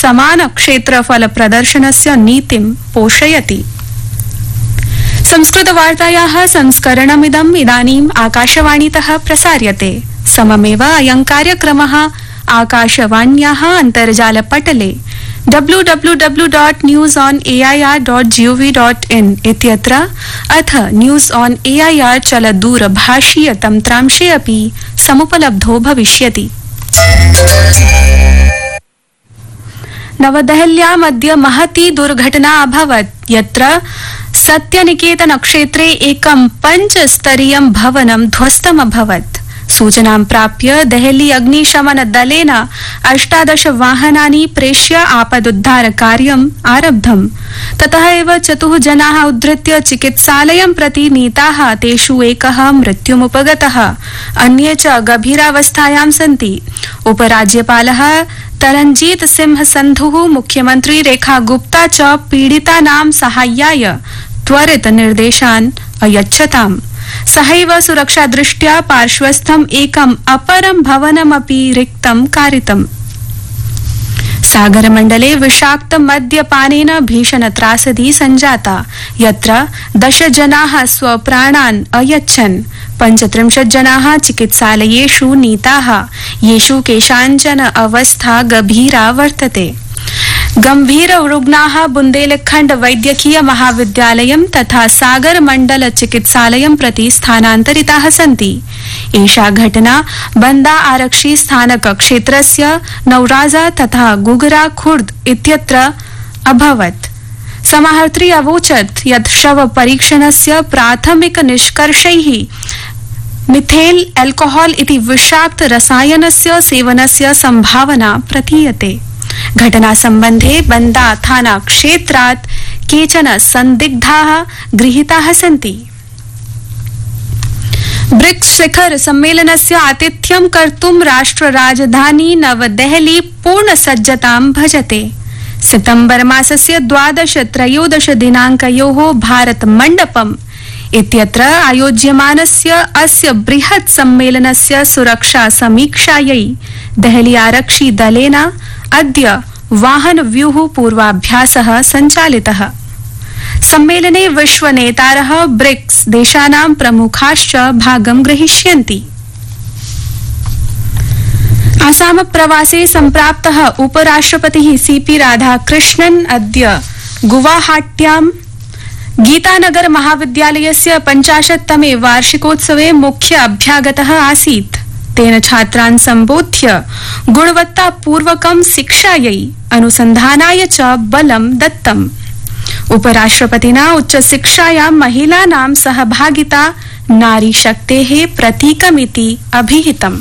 समान क्षेत्रफल प्रदर्शनस्य नीतिं पोषयति। संस्कृतवार्तायाः संस्करणमिदम् इदानीम् आकाशवाणीतः प्रसार्यते। सममेव अयं कार्यक्रमः आकाशवाण्याः अन्तर्जालपटले www.newsonair.gov.in इत्यत्र अथ न्यूज़ ऑन एआईआर चलदूरभाषीय तन्त्रांशे अपि समुपलब्धो भविष्यति। नवदेहल्याम् अद्य महती दुर्घटना अभवत्, यत्र सत्यनिकेतन क्षेत्रे एकं 5-स्तरीयं भवनं ध्वस्तमभवत्। सूचनां प्राप्य देहली अग्निशमन दलेन 18 वाहनानि प्रेष्य आपदुद्धार कार्यम् आरब्धम्। ततः एव 4 जनाः उद्धृत्य चिकित्सालयं प्रति नीताः, तेषु एकः मृत्युमुपगतः, अन्ये च गभीरावस्थायां सन्ति। उपराज्यपालः तरनजीत सिंह संधुः, मुख्यमन्त्री रेखा गुप्ता च पीडितानां साहाय्याय त्वरित निर्देशान् अयच्छताम्। सहैव सुरक्षादृष्ट्या पार्श्वस्थम् एकम् अपरं भवनमपि रिक्तं कारितम्। सागरमण्डले विषाक्त मद्यपानेन भीषण त्रासदी सञ्जाता, यत्र 10 जनाः स्वप्राणान् अयच्छन्। 35 जनाः चिकित्सालयेषु नीताः, येषु केषाञ्चन अवस्था गभीरा वर्तते। गंभीर रुग्णाः बुन्देलखण्ड वैद्यकीय महाविद्यालयं तथा सागर मंडल चिकित्सालयं प्रति स्थानान्तरिताः सन्ति। एषा घटना बंदा आरक्षी स्थानक क्षेत्रस्य नौराजा तथा गुगरा खुर्द इत्यत्र अभवत्। समाहर्त्री अवोचत् यत् शव परीक्षणस्य प्राथमिक निष्कर्षैः मिथेल एल्कोहॉल इति विषाक्त रसायनस्य सेवनस्य संभावना प्रतीयते। घटना संबंधे बंदा थाना क्षेत्रात् केचन संदिग्धाः गृहीताः सन्ति। ब्रिक्स शिखर सम्मेलनस्य आतिथ्यं कर्तुं राष्ट्र राजधानी नवदेहली पूर्ण सज्जतां भजते। सितंबर मासस्य 12-13 दिनांकयोः भारत मण्डपम् इत्यत्र आयोज्यमानस्य अस्य बृहत् सम्मेलनस्य सुरक्षा समीक्षायै देहली आरक्षी दलेन अद्य वाहन व्यूह पूर्वाभ्यासः सञ्चालितः। सम्मेलने विश्वनेतारः ब्रिक्स देशानां प्रमुखाश्च भागं ग्रहीष्यन्ति। आसाम प्रवासे सम्प्राप्तः उपराष्ट्रपतिः सीपी राधाकृष्णन् अद्य गुवाहाट्यां गीतानगर महाविद्यालयस्य 50तमे वार्षिकोत्सवे मुख्य अभ्यागतः आसीत्। तेन छात्रान् सम्बोध्य गुणवत्तापूर्वकं शिक्षायै अनुसन्धानाय च बलं दत्तम्। उपराष्ट्रपतिना उच्चशिक्षायां महिलानां सहभागिता नारीशक्तेः प्रतीकमिति अभिहितम्।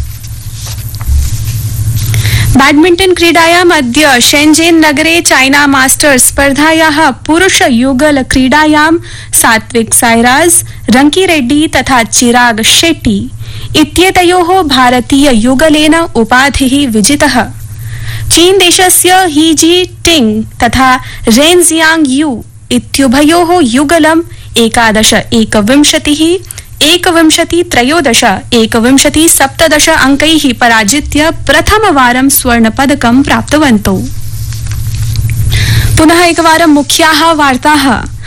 बैडमिंटन क्रीडायाम् अद्य शेंजेन नगरे चाइना मास्टर्स स्पर्धायाः पुरुष युगल क्रीडायां सात्विक साईराज, रंकीरेड्डी तथा चिराग शेट्टी इत्येतयोः भारतीय युगलेन उपाधिः विजितः। चीन देशस्य ही जी टिंग तथा रेन जियांग यू इत्युभयोः युगलम् 11-21, 21-13, 21-17 अंकैः पराजित्य प्रथमवारं स्वर्णपदकं प्राप्तवन्तौ। पुनः एकवारं मुख्याः वार्ताः।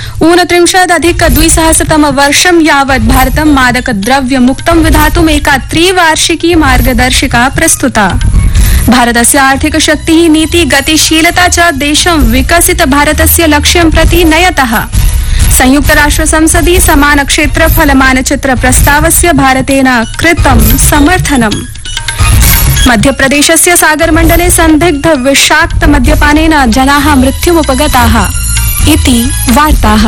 29-2000 वर्षं यावत् भारतं मादकद्रव्यमुक्तं विधातुम् एका त्रिवार्षिकी मार्गदर्शिका प्रस्तुता। भारतस्य आर्थिक शक्तिः, नीति, गतिशीलता च देशं विकसित भारतस्य लक्ष्यं प्रति नयतः। संयुक्त राष्ट्र संसदि समान क्षेत्रफल मानचित्र प्रस्तावस्य भारतेन कृतं समर्थनम्। मध्यप्रदेशस्य सागरमण्डले संदिग्ध विषाक्त मद्यपानेन जनाः मृत्युमुपगताः इति वार्ताः।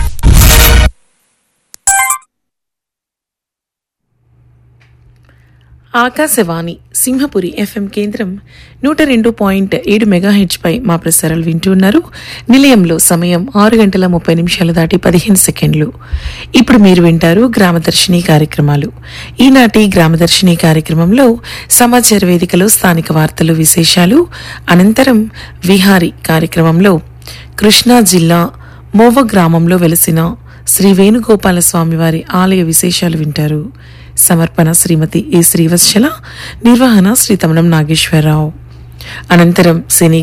ఆకాశవాణి సింహపురి ఎఫ్ఎం కేంద్రం 102.7 మెగాహెర్ట్జ్ పై మా ప్రసారాలు వింటున్నారు. నిలయంలో సమయం 6:30 దాటి 15 సెకండ్లు. ఇప్పుడు మీరు వింటారు గ్రామదర్శిని కార్యక్రమాలు. ఈనాటి గ్రామదర్శిని కార్యక్రమంలో సమాచార వేదికలో స్థానిక వార్తలు, విశేషాలు, అనంతరం విహారీ కార్యక్రమంలో కృష్ణా జిల్లా మోవ గ్రామంలో వెలసిన శ్రీ వేణుగోపాల స్వామివారి ఆలయ విశేషాలు వింటారు. సమర్పణ శ్రీమతి ఏ శ్రీవత్సల, నిర్వహణ శ్రీ తమనం నాగేశ్వరరావు. అనంతరం సినీ